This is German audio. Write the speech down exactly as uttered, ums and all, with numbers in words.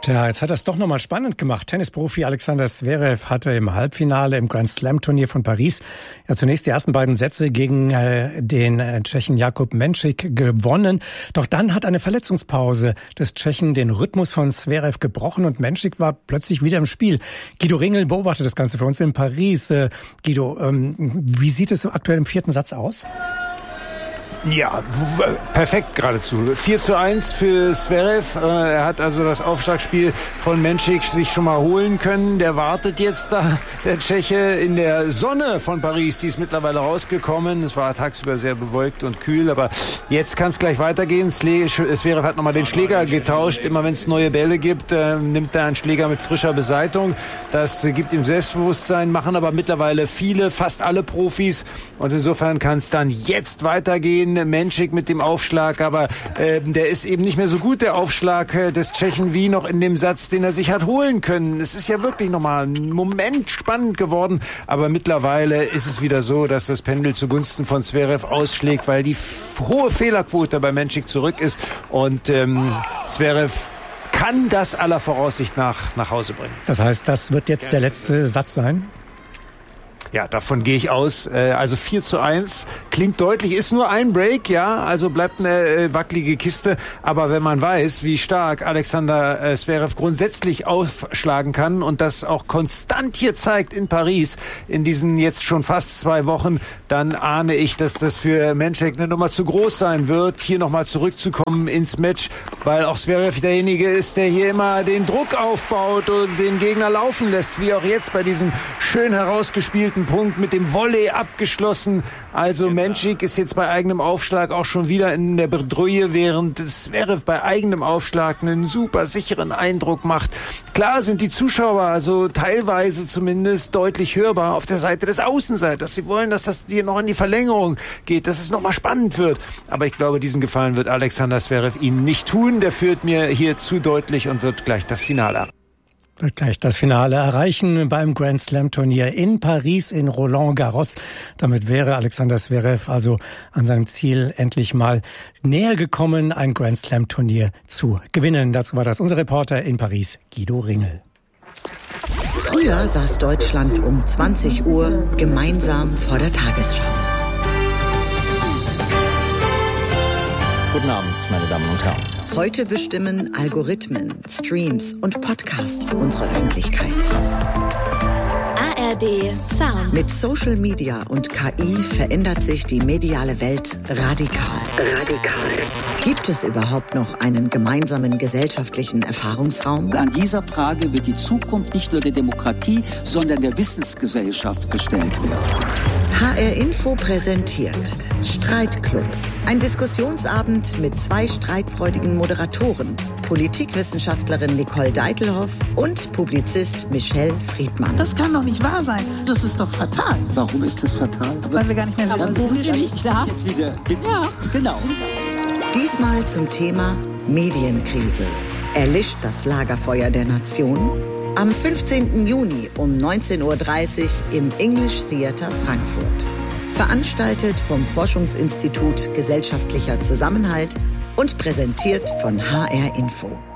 Tja, jetzt hat er es doch nochmal spannend gemacht. Tennisprofi Alexander Zverev hatte im Halbfinale im Grand Slam Turnier von Paris ja zunächst die ersten beiden Sätze gegen äh, den äh, Tschechen Jakub Menšík gewonnen. Doch dann hat eine Verletzungspause des Tschechen den Rhythmus von Zverev gebrochen und Menšík war plötzlich wieder im Spiel. Guido Ringel beobachtet das Ganze für uns in Paris. Äh, Guido, ähm, wie sieht es aktuell im vierten Satz aus? Ja, perfekt geradezu. vier zu eins für Zverev. Er hat also das Aufschlagspiel von Menšík sich schon mal holen können. Der wartet jetzt da, der Tscheche, in der Sonne von Paris. Die ist mittlerweile rausgekommen. Es war tagsüber sehr bewölkt und kühl, aber jetzt kann es gleich weitergehen. Zverev hat nochmal den Schläger getauscht. Immer wenn es neue Bälle gibt, nimmt er einen Schläger mit frischer Beseitung. Das gibt ihm Selbstbewusstsein, machen aber mittlerweile viele, fast alle Profis. Und insofern kann es dann jetzt weitergehen. Menšík mit dem Aufschlag, aber äh, der ist eben nicht mehr so gut, der Aufschlag äh, des Tschechen, wie noch in dem Satz, den er sich hat holen können. Es ist ja wirklich nochmal ein Moment spannend geworden, aber mittlerweile ist es wieder so, dass das Pendel zugunsten von Zverev ausschlägt, weil die f- hohe Fehlerquote bei Menšík zurück ist und ähm, Zverev kann das aller Voraussicht nach nach Hause bringen. Das heißt, das wird jetzt der letzte Satz sein? Ja, davon gehe ich aus. Also vier zu eins klingt deutlich, ist nur ein Break, ja, also bleibt eine wackelige Kiste. Aber wenn man weiß, wie stark Alexander Zverev grundsätzlich aufschlagen kann und das auch konstant hier zeigt in Paris in diesen jetzt schon fast zwei Wochen, dann ahne ich, dass das für Menšík eine Nummer zu groß sein wird, hier nochmal zurückzukommen ins Match, weil auch Zverev derjenige ist, der hier immer den Druck aufbaut und den Gegner laufen lässt, wie auch jetzt bei diesem schön herausgespielten Punkt mit dem Volley abgeschlossen. Also Menšík ist jetzt bei eigenem Aufschlag auch schon wieder in der Bredouille, während Zverev bei eigenem Aufschlag einen super sicheren Eindruck macht. Klar sind die Zuschauer, also teilweise zumindest, deutlich hörbar auf der Seite des Außenseiters. Sie wollen, dass das hier noch in die Verlängerung geht, dass es nochmal spannend wird. Aber ich glaube, diesen Gefallen wird Alexander Zverev ihnen nicht tun. Der führt mir hier zu deutlich und wird gleich das Finale wird gleich das Finale erreichen beim Grand Slam Turnier in Paris in Roland Garros. Damit wäre Alexander Zverev also an seinem Ziel endlich mal näher gekommen, ein Grand Slam Turnier zu gewinnen. Dazu war das unser Reporter in Paris, Guido Ringel. Früher saß Deutschland um zwanzig Uhr gemeinsam vor der Tagesschau. Guten Abend, meine Damen und Herren. Heute bestimmen Algorithmen, Streams und Podcasts unsere Öffentlichkeit. A R D Sound. Mit Social Media und K I verändert sich die mediale Welt radikal. Radikal. Gibt es überhaupt noch einen gemeinsamen gesellschaftlichen Erfahrungsraum? An dieser Frage wird die Zukunft nicht nur der Demokratie, sondern der Wissensgesellschaft gestellt werden. H R Info präsentiert Streitclub. Ein Diskussionsabend mit zwei streitfreudigen Moderatoren. Politikwissenschaftlerin Nicole Deitelhoff und Publizist Michelle Friedmann. Das kann doch nicht wahr sein. Das ist doch fatal. Warum ist das fatal? Weil wir gar nicht mehr wissen, wo wir nicht da. Jetzt wieder. Ja, genau. Diesmal zum Thema Medienkrise. Erlischt das Lagerfeuer der Nation? Am fünfzehnten Juni um neunzehn Uhr dreißig im English Theater Frankfurt. Veranstaltet vom Forschungsinstitut Gesellschaftlicher Zusammenhalt und präsentiert von H R Info.